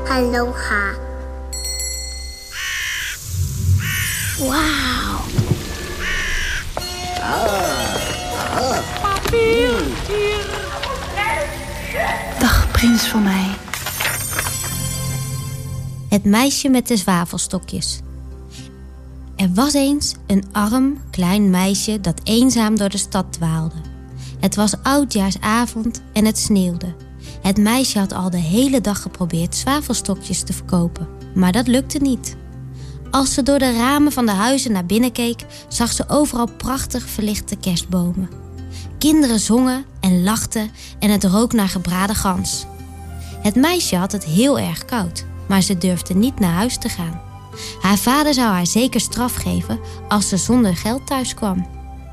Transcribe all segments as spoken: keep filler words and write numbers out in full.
Aloha. Wauw. Dag, prins van mij. Het meisje met de zwavelstokjes. Er was eens een arm, klein meisje dat eenzaam door de stad dwaalde. Het was oudjaarsavond en het sneeuwde. Het meisje had al de hele dag geprobeerd zwavelstokjes te verkopen, maar dat lukte niet. Als ze door de ramen van de huizen naar binnen keek, zag ze overal prachtig verlichte kerstbomen. Kinderen zongen en lachten en het rook naar gebraden gans. Het meisje had het heel erg koud, maar ze durfde niet naar huis te gaan. Haar vader zou haar zeker straf geven als ze zonder geld thuis kwam.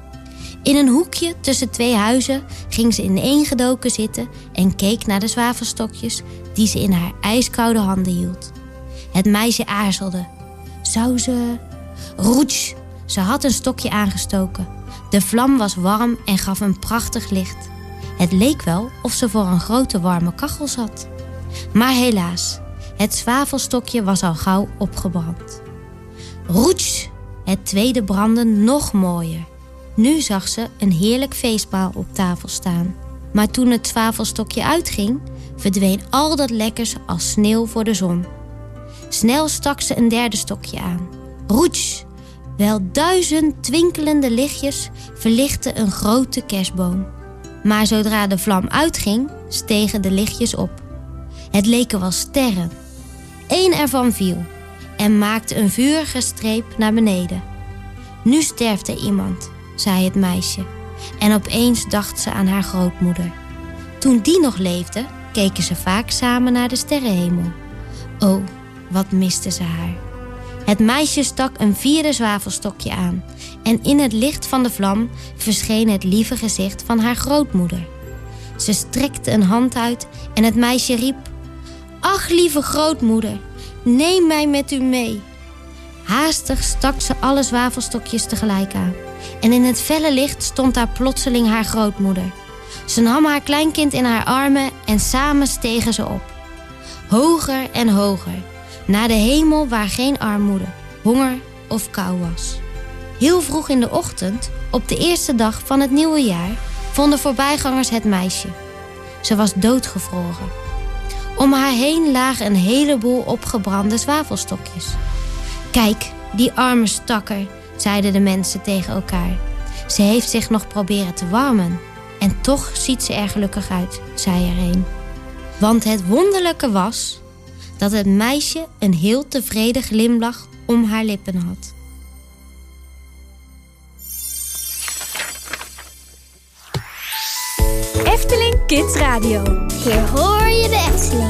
In een hoekje tussen twee huizen ging ze ineengedoken zitten en keek naar de zwavelstokjes die ze in haar ijskoude handen hield. Het meisje aarzelde. Zou ze... Roets! Ze had een stokje aangestoken. De vlam was warm en gaf een prachtig licht. Het leek wel of ze voor een grote warme kachel zat. Maar helaas, het zwavelstokje was al gauw opgebrand. Roets! Het tweede brandde nog mooier. Nu zag ze een heerlijk feestmaal op tafel staan. Maar toen het zwavelstokje uitging, verdween al dat lekkers als sneeuw voor de zon. Snel stak ze een derde stokje aan. Roets! Wel duizend twinkelende lichtjes verlichtten een grote kerstboom. Maar zodra de vlam uitging, stegen de lichtjes op. Het leken wel sterren. Eén ervan viel en maakte een vurige streep naar beneden. Nu sterft er iemand, zei het meisje. En opeens dacht ze aan haar grootmoeder. Toen die nog leefde, keken ze vaak samen naar de sterrenhemel. Oh, wat miste ze haar. Het meisje stak een vierde zwavelstokje aan en in het licht van de vlam verscheen het lieve gezicht van haar grootmoeder. Ze strekte een hand uit en het meisje riep: Ach, lieve grootmoeder, neem mij met u mee. Haastig stak ze alle zwavelstokjes tegelijk aan en in het felle licht stond daar plotseling haar grootmoeder. Ze nam haar kleinkind in haar armen en samen stegen ze op. Hoger en hoger, naar de hemel waar geen armoede, honger of kou was. Heel vroeg in de ochtend, op de eerste dag van het nieuwe jaar, vonden voorbijgangers het meisje. Ze was doodgevroren. Om haar heen lagen een heleboel opgebrande zwavelstokjes. Kijk, die arme stakker, zeiden de mensen tegen elkaar. Ze heeft zich nog proberen te warmen. En toch ziet ze er gelukkig uit, zei er een. Want het wonderlijke was dat het meisje een heel tevreden glimlach om haar lippen had. Efteling Kids Radio. Hier hoor je de Efteling.